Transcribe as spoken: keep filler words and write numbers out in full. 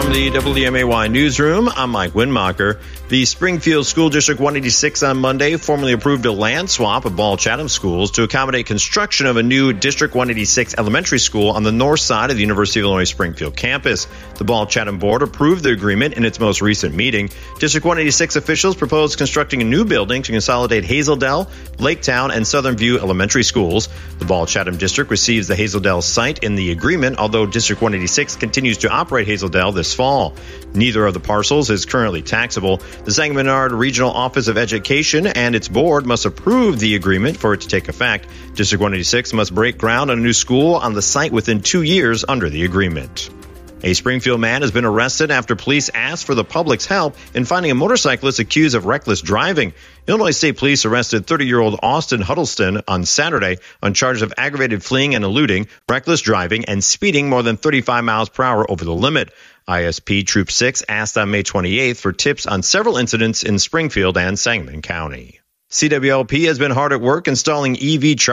From the W M A Y newsroom, I'm Mike Winmacher. The Springfield School District one eighty-six on Monday formally approved a land swap of Ball Chatham schools to accommodate construction of a new District one eighty-six elementary school on the north side of the University of Illinois Springfield campus. The Ball Chatham board approved the agreement in its most recent meeting. District one eighty-six officials proposed constructing a new building to consolidate Hazeldell, Laketown, and Southern View elementary schools. The Ball Chatham district receives the Hazeldell site in the agreement, although District one eighty-six continues to operate Hazeldell this fall. Neither of the parcels is currently taxable. The Sangamon Regional Office of Education and its board must approve the agreement for it to take effect. District one eighty-six must break ground on a new school on the site within two years under the agreement. A Springfield man has been arrested after police asked for the public's help in finding a motorcyclist accused of reckless driving. Illinois State Police arrested thirty-year-old Austin Huddleston on Saturday on charges of aggravated fleeing and eluding, reckless driving, and speeding more than thirty-five miles per hour over the limit. I S P Troop six asked on May twenty-eighth for tips on several incidents in Springfield and Sangamon County. C W L P has been hard at work installing E V charging